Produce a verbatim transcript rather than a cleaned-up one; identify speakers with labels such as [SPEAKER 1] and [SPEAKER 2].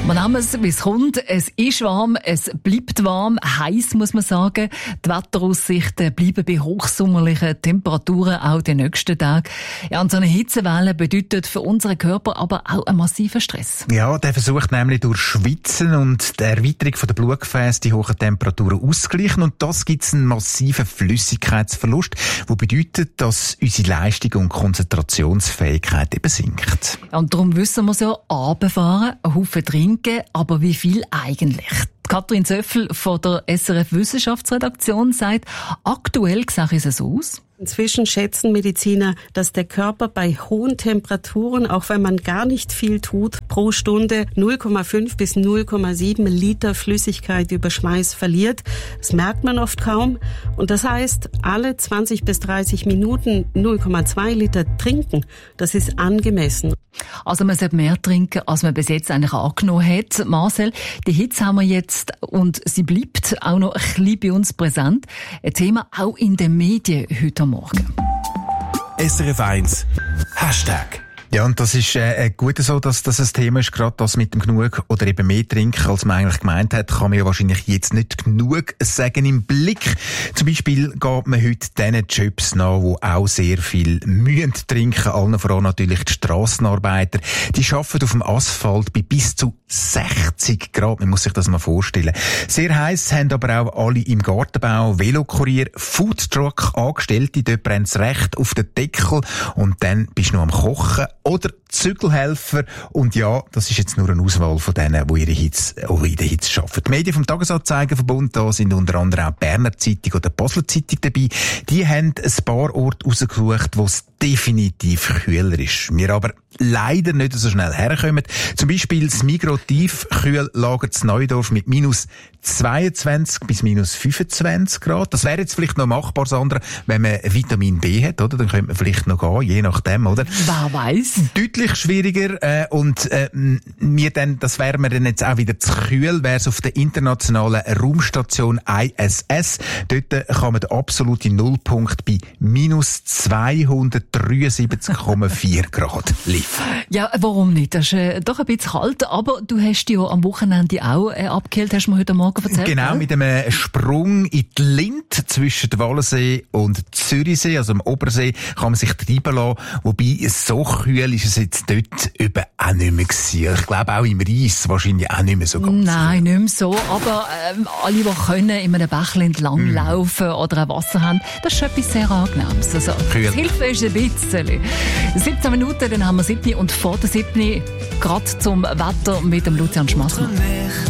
[SPEAKER 1] Wir nehmen es, wie es kommt. Es ist warm, es bleibt warm, heiß muss man sagen. Die Wetteraussichten bleiben bei hochsommerlichen Temperaturen auch die nächsten Tage. Ja, und so eine Hitzewelle bedeutet für unseren Körper aber auch einen massiven Stress.
[SPEAKER 2] Ja, der versucht nämlich durch Schwitzen und die Erweiterung der Blutgefäße die hohen Temperaturen auszugleichen. Und das gibt es einen massiven Flüssigkeitsverlust, der bedeutet, dass unsere Leistung und Konzentrationsfähigkeit eben sinkt.
[SPEAKER 1] Ja, und darum wissen wir es ja, runterfahren, einen Haufen trinken, aber wie viel eigentlich? Katrin Zöffel von der S R F Wissenschaftsredaktion sagt, aktuell sieht es so aus.
[SPEAKER 3] Inzwischen schätzen Mediziner, dass der Körper bei hohen Temperaturen, auch wenn man gar nicht viel tut, pro Stunde null Komma fünf bis null Komma sieben Liter Flüssigkeit über Schweiß verliert. Das merkt man oft kaum. Und das heißt, alle zwanzig bis dreißig Minuten null Komma zwei Liter trinken. Das ist angemessen.
[SPEAKER 1] Also man sollte mehr trinken, als man bis jetzt eigentlich angenommen hat. Marcel, die Hitze haben wir jetzt und sie bleibt auch noch ein bisschen bei uns präsent. Ein Thema auch in den Medien heute Morgen.
[SPEAKER 4] S R F eins Hashtag.
[SPEAKER 2] Ja, und das ist äh, gut so, dass das ein Thema ist, gerade das mit dem genug oder eben mehr trinken, als man eigentlich gemeint hat, kann man ja wahrscheinlich jetzt nicht genug sagen im Blick. Zum Beispiel geht man heute diesen Jobs nach, die auch sehr viel müssen trinken, allen voran natürlich die Strassenarbeiter. Die arbeiten auf dem Asphalt bei bis zu sechzig Grad, man muss sich das mal vorstellen. Sehr heiß haben aber auch alle im Gartenbau, Velokurier, Foodtruck, Angestellte, dort brennt's recht auf den Deckel und dann bist du noch am Kochen. Oder Zügelhelfer. Und ja, das ist jetzt nur eine Auswahl von denen, die ihre Hitze, die in der Hitze arbeiten. Die Medien vom Tagesanzeigerverbund, da sind unter anderem auch die Berner Zeitung oder die Basler Zeitung dabei. Die haben ein paar Orte rausgesucht, wo es definitiv kühler ist. Wir aber leider nicht so schnell herkommen. Zum Beispiel das Migros Tiefkühllager zu Neudorf mit minus zweiundzwanzig bis minus fünfundzwanzig Grad. Das wäre jetzt vielleicht noch machbar, Sandra, wenn man Vitamin B hat, oder? Dann könnte man vielleicht noch gehen, je nachdem, oder?
[SPEAKER 1] Wer weiss?
[SPEAKER 2] Deutlich schwieriger, äh, und, äh, mir dann, das wäre mir dann jetzt auch wieder zu kühl, wäre es auf der internationalen Raumstation I S S. Dort kann man den absoluten Nullpunkt bei minus zweihundertdreiundsiebzig Komma vier Grad liefern.
[SPEAKER 1] Ja, warum nicht? Das ist äh, doch ein bisschen kalt, aber du hast dich ja am Wochenende auch äh, abgekühlt, hast du mir heute Morgen erzählt.
[SPEAKER 2] Genau, mit einem Sprung in die Lind zwischen dem Wallensee und Zürichsee, also dem Obersee, kann man sich treiben lassen. Wobei, so kühl ist es jetzt dort eben auch nicht mehr gewesen. Ich glaube, auch im Reis wahrscheinlich auch nicht mehr so ganz.
[SPEAKER 1] Nein, nicht mehr so. Aber ähm, alle, die können, in einem Bächlein entlang laufen mm. oder ein Wasser haben, das ist etwas sehr Angenehmes. Also, das hilft uns ein bisschen. siebzehn Minuten, dann haben wir siebzehn und vor der siebzehn gerade zum Wetter mit dem Lucian Schmassmann.